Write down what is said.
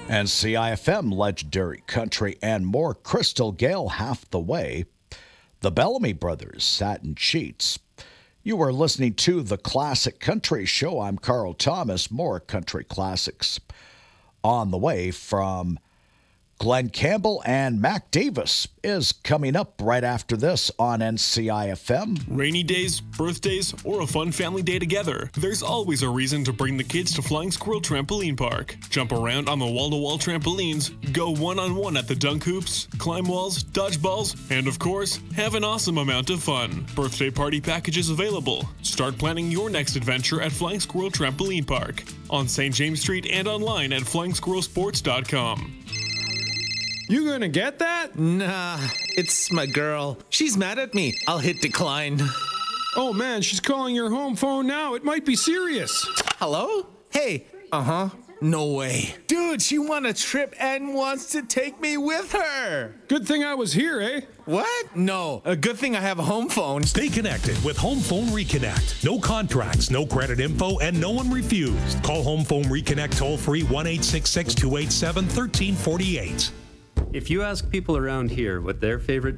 And CIFM, Legendary Country, and more. Crystal Gale, Half the Way. The Bellamy Brothers, Satin Sheets. You are listening to The Classic Country Show. I'm Carl Thomas. More country classics on the way from Glenn Campbell, and Mac Davis is coming up right after this on NCIFM. Rainy days, birthdays, or a fun family day together, there's always a reason to bring the kids to Flying Squirrel Trampoline Park. Jump around on the wall-to-wall trampolines, go one-on-one at the dunk hoops, climb walls, dodge balls, and of course, have an awesome amount of fun. Birthday party packages available. Start planning your next adventure at Flying Squirrel Trampoline Park on St. James Street and online at FlyingSquirrelSports.com. You gonna get that? Nah, it's my girl. She's mad at me. I'll hit decline. Oh man, she's calling your home phone now. It might be serious. Hello? Hey. No way. Dude, she won a trip and wants to take me with her. Good thing I was here, eh? What? No, a good thing I have a home phone. Stay connected with Home Phone Reconnect. No contracts, no credit info, and no one refused. Call Home Phone Reconnect toll-free 1-866-287-1348. If you ask people around here what their favorite